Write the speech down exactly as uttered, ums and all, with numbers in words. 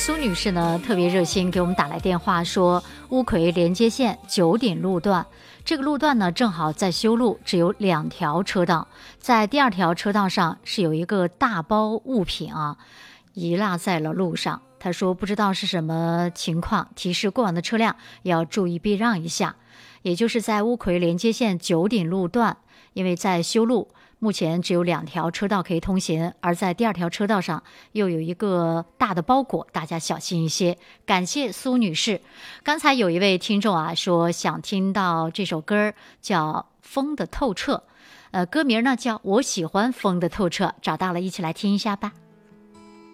苏女士呢特别热心给我们打来电话说，乌葵连接线九鼎路段，这个路段呢正好在修路，只有两条车道，在第二条车道上是有一个大包物品啊遗落在了路上。他说不知道是什么情况，提示过往的车辆要注意避让一下。也就是在乌葵连接线九鼎路段，因为在修路，目前只有两条车道可以通行，而在第二条车道上又有一个大的包裹，大家小心一些。感谢苏女士。刚才有一位听众啊说想听到这首歌叫《风的透彻》，呃，歌名呢叫《我喜欢风的透彻》，找到了，一起来听一下吧。